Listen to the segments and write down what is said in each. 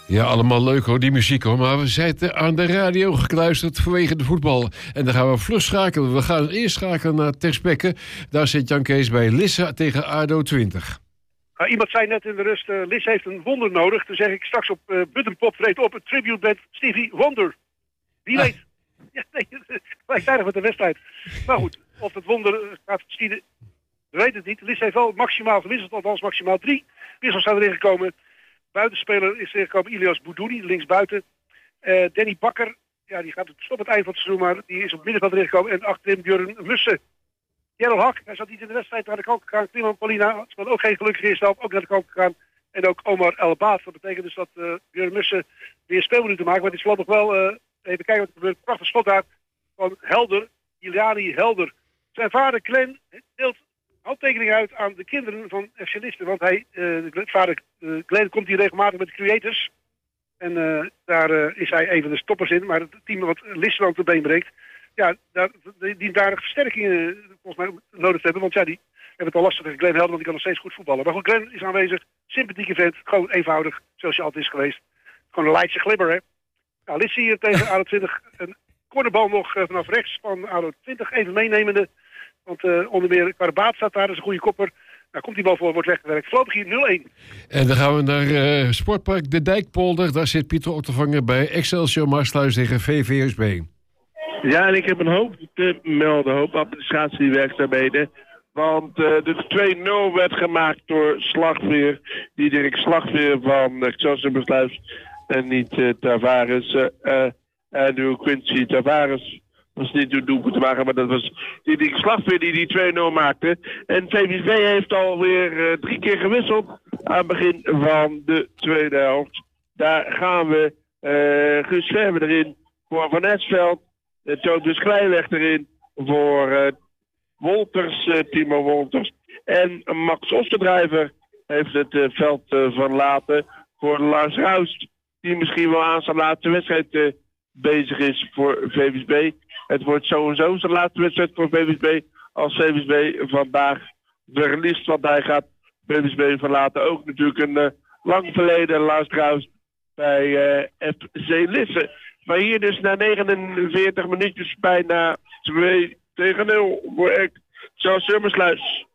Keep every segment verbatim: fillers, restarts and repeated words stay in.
Ja, allemaal leuk hoor, die muziek hoor. Maar we zitten aan de radio gekluisterd vanwege de voetbal. En dan gaan we vlug schakelen. We gaan eerst schakelen naar Terspekke. Daar zit Jan Kees bij Lisse tegen A D O twintig. Uh, iemand zei net in de rust, uh, Lisse heeft een wonder nodig. Dan zeg ik straks op uh, Buttonpop treedt op een tribute band Stevie Wonder. Wie ah. weet. Ja, nee, gelijktijdig met de wedstrijd. Maar goed, of het wonder gaat stieren, we weten het niet. Lisse heeft wel maximaal gewisseld, althans maximaal drie wissels zijn erin gekomen. Buitenspeler is er gekomen Ilias Boudouni, linksbuiten. Uh, Danny Bakker, ja, die gaat op het eind van het seizoen, maar die is op het middenveld erin gekomen. En achterin Björn Mussen. Jero Hak, hij zat niet in de wedstrijd naar de kant gegaan. Kliman Paulina, speelde ook geen gelukkige eerste helft, ook naar de kant gegaan. En ook Omar El Baat. Dat betekent dus dat uh, Björn Mussen weer speelminuten maakt. Maar het is voorlopig wel, uh, even kijken wat er gebeurt. Prachtig schot daar van Helder, Iliani Helder. Zijn vader Glenn deelt handtekening uit aan de kinderen van F C Lisse. Want hij, uh, vader uh, Glenn komt hier regelmatig met de creators. En uh, daar uh, is hij een van de stoppers in. Maar het team wat Lisse dan te been breekt, ja, daar, die, die daar versterkingen volgens mij nodig hebben. Want ja, die hebben het al lastig tegen Glenn Helder, want die kan nog steeds goed voetballen. Maar goed, Glenn is aanwezig. Sympathieke vent. Gewoon eenvoudig, zoals je altijd is geweest. Gewoon een Leidse glibber, hè. Nou, Lisse hier tegen A D O twintig. Een cornerbal nog uh, vanaf rechts van A D O twintig. Even meenemende. Want uh, onder meer Karabaat staat daar, dat is een goede kopper. Nou, komt die bal voor, wordt weggewerkt. Voorlopig hier nul een. En dan gaan we naar uh, Sportpark De Dijkpolder. Daar zit Pieter Ottervanger bij Excelsior Marsluis tegen V V S B. Ja, en ik heb een hoop te melden, een hoop administratiewerkzaamheden. Want uh, de twee nul werd gemaakt door Slagveer. Diederik Slagveer van Excelsior Marsluis. En niet uh, Tavares. Uh, uh, en nu Quincy Tavares. Dat was niet door doelpunt te maken, maar dat was die, die Slagveer die die twee nul maakte. En V V S B heeft alweer uh, drie keer gewisseld aan het begin van de tweede helft. Daar gaan we uh, Guus Verbe erin voor Van Esveld. Uh, Tobias Kleiweg erin voor uh, Wolters, uh, Timo Wolters. En Max Osterdrijver heeft het uh, veld uh, verlaten voor Lars Ruist. Die misschien wel aan zijn laatste wedstrijd uh, bezig is voor V V S B. Het wordt sowieso zijn laatste wedstrijd voor V V S B als V V S B vandaag verliest. Want hij gaat V V S B verlaten. Ook natuurlijk een uh, lang verleden Lars Ruist bij uh, F C Lisse. Maar hier dus na negenenveertig minuutjes bijna twee tegen nul voor Excelsior Marsluis.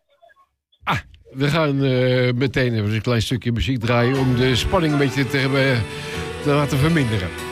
Ah, we gaan uh, meteen even een klein stukje muziek draaien om de spanning een beetje te, uh, te laten verminderen.